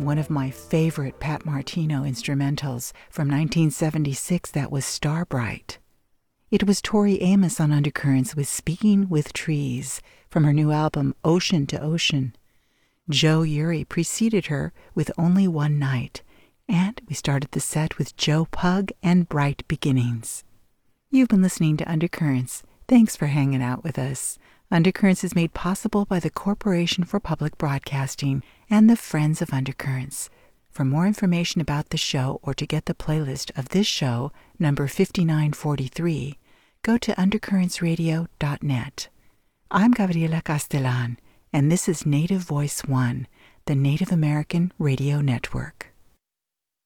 one of my favorite Pat Martino instrumentals from 1976 that was Starbright. It was Tori Amos on Undercurrents with Speaking with Trees from her new album Ocean to Ocean. Joe Uri preceded her with Only One Night, and we started the set with Joe Pug and Bright Beginnings. You've been listening to Undercurrents. Thanks for hanging out with us. Undercurrents is made possible by the Corporation for Public Broadcasting and the Friends of Undercurrents. For more information about the show or to get the playlist of this show, number 5943, go to undercurrentsradio.net. I'm Gabriela Castellan, and this is Native Voice One, the Native American Radio Network.